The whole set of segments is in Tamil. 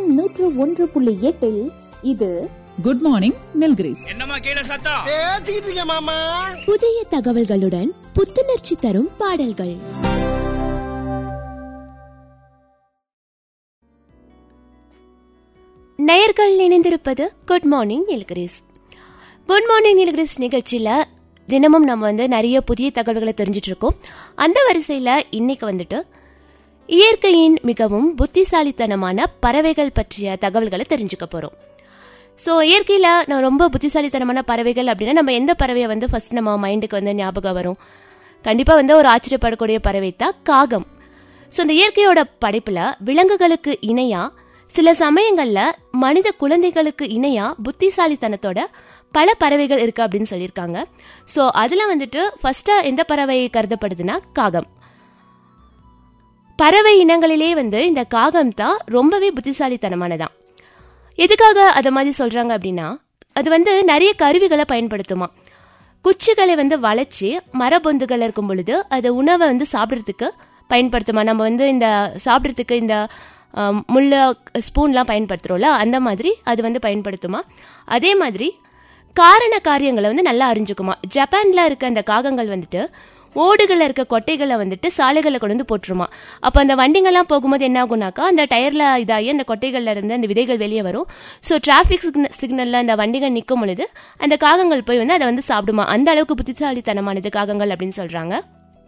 எஃப்எம் 101.8 இது குட் மார்னிங் நீல்கிரிஸ். என்னம்மா கீழ சத்தம்? பேசிக்கிட்டு இருக்கேன் மாமா. புதிய தகவல்களுடன் புத்துணர்ச்சி தரும் பாடல்கள். நேயர்கள் இணைந்திருப்பது good morning Nilgiris. Good morning Nilgiris நிகழ்ச்சியில தினமும் நம்ம நிறைய புதிய தகவல்களை தெரிஞ்சிட்டு இருக்கோம். அந்த வரிசையில இன்னைக்கு இயற்கையின் மிகவும் புத்திசாலித்தனமான பறவைகள் பற்றிய தகவல்களை தெரிஞ்சுக்க போறோம். ஸோ இயற்கையில் நான் ரொம்ப புத்திசாலித்தனமான பறவைகள் அப்படின்னா நம்ம எந்த பறவையை ஃபர்ஸ்ட் நம்ம மைண்டுக்கு ஞாபகம் வரும்? கண்டிப்பாக ஒரு ஆச்சரியப்படக்கூடிய பறவை தான் காகம். ஸோ இந்த இயற்கையோட படைப்பில் விலங்குகளுக்கு இணையாக சில சமயங்களில் மனித குழந்தைகளுக்கு இணையாக புத்திசாலித்தனத்தோட பல பறவைகள் இருக்கு அப்படின்னு சொல்லியிருக்காங்க. ஸோ அதில் ஃபர்ஸ்டா எந்த பறவை கருதப்படுதுன்னா காகம். பறவை இனங்களிலே இந்த காகம் தான் ரொம்பவே புத்திசாலித்தனமானதான். எதுக்காக அதை மாதிரி சொல்றாங்க அப்படின்னா, அது நிறைய கருவிகளை பயன்படுத்துமா. குச்சிகளை வளைச்சி மரபொந்துகள் இருக்கும் பொழுது அது உணவை சாப்பிட்றதுக்கு பயன்படுத்துமா. நம்ம இந்த சாப்பிட்றதுக்கு இந்த முள்ள ஸ்பூன்லாம் பயன்படுத்துகிறோம்ல, அந்த மாதிரி அது பயன்படுத்துமா. அதே மாதிரி காரண காரியங்களை நல்லா அறிஞ்சுக்குமா. ஜப்பான்ல இருக்க அந்த காகங்கள் ஓடுகளில் இருக்க கொட்டைகளை சாலைகளை கொண்டு போட்டுருமா. அப்போ அந்த வண்டிங்கெல்லாம் போகும்போது என்ன ஆகுனாக்கா, அந்த டயரில் இதாகி அந்த கொட்டைகளில் இருந்து அந்த விதைகள் வெளியே வரும். ஸோ டிராஃபிக் சிக்னலில் அந்த வண்டிகள் நிற்கும் பொழுது அந்த காகங்கள் போய் அதை சாப்பிடுமா. அந்த அளவுக்கு புத்திசாலித்தனமானது காகங்கள் அப்படின்னு சொல்கிறாங்க.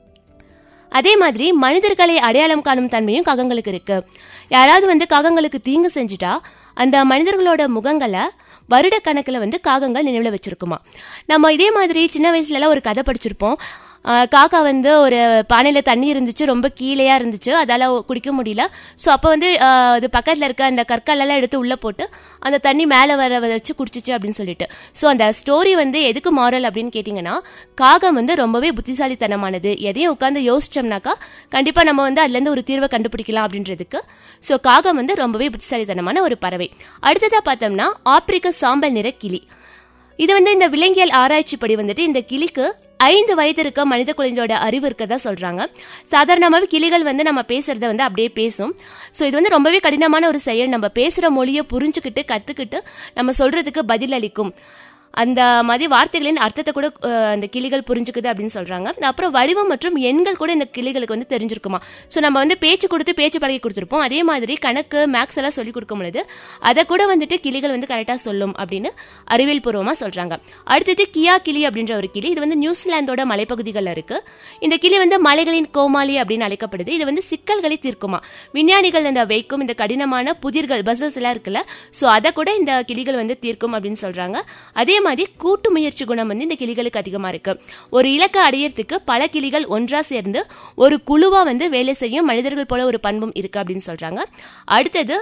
அதே மாதிரி மனிதர்களை அடையாளம் காணும் தன்மையும் காகங்களுக்கு இருக்கு. யாராவது காகங்களுக்கு தீங்கு செஞ்சுட்டா அந்த மனிதர்களோட முகங்களை வருட கணக்கில் காகங்கள் நினைவில் வச்சிருக்குமா. நம்ம இதே மாதிரி சின்ன வயசுலலாம் ஒரு கதை படிச்சிருப்போம். காக்கா ஒரு பானையில் தண்ணி இருந்துச்சு, ரொம்ப கீழேயா இருந்துச்சு, அதால் குடிக்க முடியல. ஸோ அப்போ அது பக்கத்தில் இருக்க அந்த கற்களெல்லாம் எடுத்து உள்ளே போட்டு அந்த தண்ணி மேலே வர வச்சு குடிச்சிச்சு அப்படின்னு சொல்லிட்டு. ஸோ அந்த ஸ்டோரி எதுக்கு மாரல் அப்படின்னு கேட்டிங்கன்னா, காகம் ரொம்பவே புத்திசாலித்தனமானது. எதையும் உட்காந்து யோசிச்சோம்னாக்கா கண்டிப்பாக நம்ம அதுலேருந்து ஒரு தீர்வை கண்டுபிடிக்கலாம் அப்படின்றதுக்கு. ஸோ காகம் ரொம்பவே புத்திசாலித்தனமான ஒரு பறவை. அடுத்ததாக பார்த்தோம்னா ஆப்பிரிக்க சாம்பல் நிற கிளி. இது இந்த விலங்கியல் ஆராய்ச்சிப்படி இந்த கிளிக்கு 5 வயது இருக்க மனித குழந்தையோட அறிவு இருக்கதா சொல்றாங்க. சாதாரணமாகவே கிளிகள் நம்ம பேசுறத அப்படியே பேசும். ஸோ இது ரொம்பவே கடினமான ஒரு செயல். நம்ம பேசுற மொழியை புரிஞ்சுக்கிட்டு கத்துக்கிட்டு நம்ம சொல்றதுக்கு பதில் அளிக்கும். அந்த மாதிரி வார்த்தைகளின் அர்த்தத்தை கூட அந்த கிளிகள் புரிஞ்சுக்குது அப்படின்னு சொல்றாங்க. அப்புறம் வடிவம் மற்றும் எண்கள் கூட இந்த கிளிகளுக்கு தெரிஞ்சிருக்குமா. ஸோ நம்ம பேச்சு கொடுத்து பேச்சு பழகி கொடுத்துருப்போம். அதே மாதிரி கணக்கு மேக்ஸ் எல்லாம் சொல்லி கொடுக்கும் பொழுது அதை கூட கிளிகள் கரெக்டாக சொல்லும் அப்படின்னு அறிவியல் பூர்வமாக சொல்றாங்க. அடுத்தது கியா கிளி அப்படின்ற ஒரு கிளி. இது நியூசிலாந்தோட மலைப்பகுதிகளில் இருக்கு. இந்த கிளி மலைகளின் கோமாளி அப்படின்னு அழைக்கப்படுது. இது சிக்கல்களை தீர்க்குமா. விஞ்ஞானிகள் வைக்கும் இந்த கடினமான புதிர்கள் பசல்ஸ் எல்லாம் இருக்குல்ல, ஸோ அதை கூட இந்த கிளிகள் தீர்க்கும் அப்படின்னு சொல்றாங்க. அதே மாதிரி கூட்டு முயற்சி குணம் இந்த கிளிகளுக்கு அதிகமா இருக்கு. ஒரு இலக்கை அடையறதுக்கு பல கிளிகள் ஒன்றா சேர்ந்து ஒரு குழுவா வேலை செய்யும் மனிதர்கள் போல ஒரு பண்பும் இருக்கு அப்படின்னு சொல்றாங்க. அடுத்தது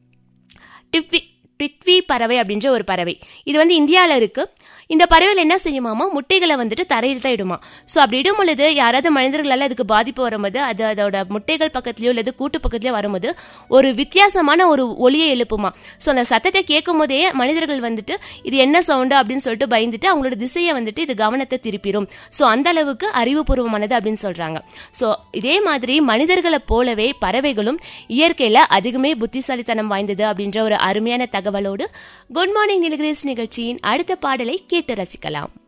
டிட்வி பறவை அப்படின்ற ஒரு பறவை. இது இந்தியாவில் இருக்கு. இந்த பறவைகள் என்ன செய்யுமாமா, முட்டைகளை தரையில் தான் இடுமா. ஸோ அப்படி இடும் பொழுது யாராவது மனிதர்களால் அதுக்கு பாதிப்பு வரும்போது அது அதோட முட்டைகள் பக்கத்துலயோ அல்லது கூட்டு பக்கத்துலயோ வரும்போது ஒரு வித்தியாசமான ஒரு ஒலியை எழுப்புமா. ஸோ அந்த சத்தத்தை கேட்கும் போதே மனிதர்கள் இது என்ன சவுண்டு அப்படின்னு சொல்லிட்டு பயந்துட்டு அவங்களோட திசையை இது கவனத்தை திருப்பிடும். ஸோ அந்த அளவுக்கு அறிவுபூர்வமானது அப்படின்னு சொல்றாங்க. ஸோ இதே மாதிரி மனிதர்களை போலவே பறவைகளும் இயற்கையில அதிகமே புத்திசாலித்தனம் வாய்ந்தது அப்படின்ற ஒரு அருமையான தகவலோடு குட் மார்னிங் நீல்கிரிஸ் நிகழ்ச்சியின் அடுத்த பாடலை கேட்டு ரசிக்கலாம்.